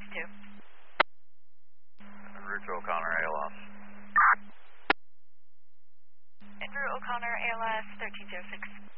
2. En route to O'Connor, ALS. En route O'Connor, ALS 1306.